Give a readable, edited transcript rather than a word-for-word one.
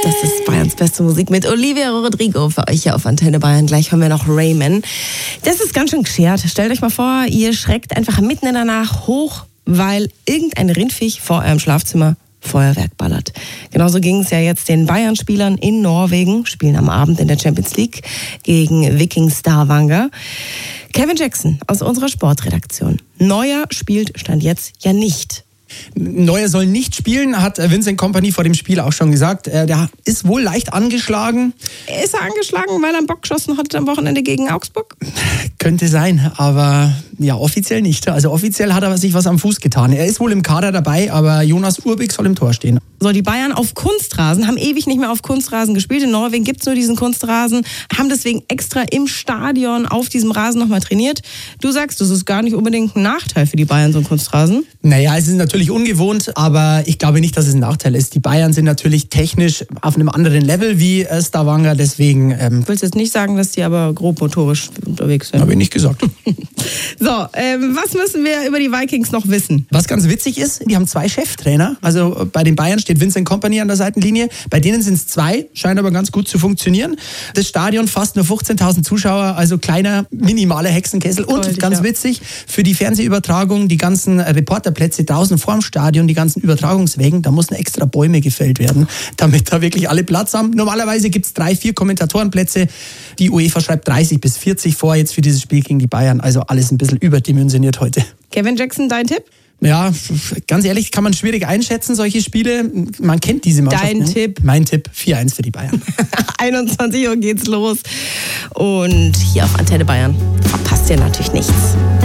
Das ist Bayerns beste Musik mit Olivia Rodrigo für euch hier auf Antenne Bayern. Gleich hören wir noch Raymond. Das ist ganz schön geschert. Stellt euch mal vor, ihr schreckt einfach mitten in der Nacht hoch, weil irgendein Rindviech vor eurem Schlafzimmer Feuerwerk ballert. Genauso ging es ja jetzt den Bayern-Spielern in Norwegen, spielen am Abend in der Champions League gegen Viking Stavanger. Kevin Jackson aus unserer Sportredaktion. Neuer spielt Stand jetzt ja nicht. Neuer soll nicht spielen, hat Vincent Kompany vor dem Spiel auch schon gesagt. Der ist wohl leicht angeschlagen. Ist er angeschlagen, weil er einen Bock geschossen hat am Wochenende gegen Augsburg? Könnte sein, aber ja, offiziell nicht. Also offiziell hat er sich was am Fuß getan. Er ist wohl im Kader dabei, aber Jonas Urbik soll im Tor stehen. So, die Bayern auf Kunstrasen, haben ewig nicht mehr auf Kunstrasen gespielt. In Norwegen gibt es nur diesen Kunstrasen, haben deswegen extra im Stadion auf diesem Rasen nochmal trainiert. Du sagst, das ist gar nicht unbedingt ein Nachteil für die Bayern, so ein Kunstrasen? Naja, es ist natürlich ungewohnt, aber ich glaube nicht, dass es ein Nachteil ist. Die Bayern sind natürlich technisch auf einem anderen Level wie Stavanger, deswegen... Du willst jetzt nicht sagen, dass die aber grob motorisch unterwegs sind? Habe ich nicht gesagt. So, was müssen wir über die Vikings noch wissen? Was ganz witzig ist, die haben 2 Cheftrainer. Also bei den Bayern steht Vincent Kompany an der Seitenlinie. Bei denen sind es 2, scheint aber ganz gut zu funktionieren. Das Stadion fasst nur 15.000 Zuschauer, also kleiner, minimaler Hexenkessel. Und ganz witzig, für die Fernsehübertragung, die ganzen Reporterplätze draußen vorm Stadion, die ganzen Übertragungswegen, da mussten extra Bäume gefällt werden, damit da wirklich alle Platz haben. Normalerweise gibt es 3-4 Kommentatorenplätze. Die UEFA schreibt 30 bis 40 vor jetzt für dieses Spiel gegen die Bayern. Also alles ein bisschen überdimensioniert heute. Kevin Jackson, dein Tipp? Ja, ganz ehrlich, kann man schwierig einschätzen, solche Spiele. Man kennt diese Mannschaft. Dein Tipp? Mein Tipp, 4-1 für die Bayern. 21 Uhr geht's los. Und hier auf Antenne Bayern verpasst ihr natürlich nichts.